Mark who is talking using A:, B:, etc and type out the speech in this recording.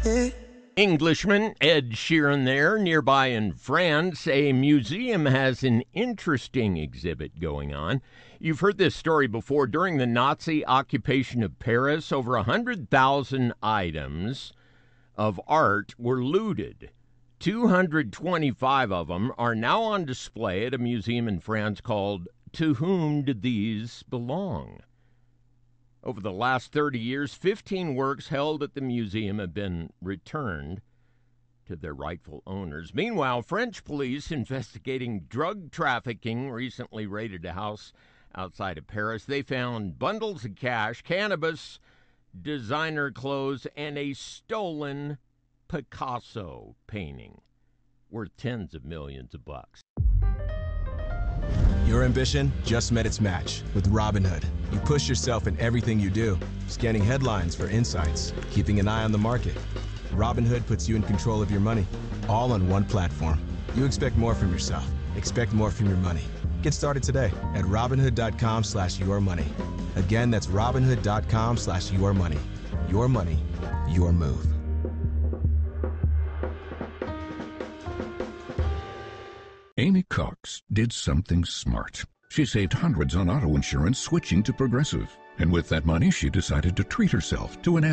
A: Englishman Ed Sheeran there. Nearby in France, a museum has an interesting exhibit going on. You've heard this story before. During the Nazi occupation of Paris, over 100,000 items of art were looted. 225 of them are now on display at a museum in France called To Whom Did These Belong? Over the last 30 years, 15 works held at the museum have been returned to their rightful owners. Meanwhile, French police investigating drug trafficking recently raided a house outside of Paris. They found bundles of cash, cannabis, designer clothes, and a stolen Picasso painting worth tens of millions of bucks.
B: Your ambition just met its match with Robinhood. You push yourself in everything you do, scanning headlines for insights, keeping an eye on the market. Robinhood puts you in control of your money, all on one platform. You expect more from yourself. Expect more from your money. Get started today at Robinhood.com/yourmoney. Again, that's Robinhood.com/yourmoney. Your money, your move.
C: Amy Cox did something smart. She saved hundreds on auto insurance switching to Progressive. And with that money, she decided to treat herself to an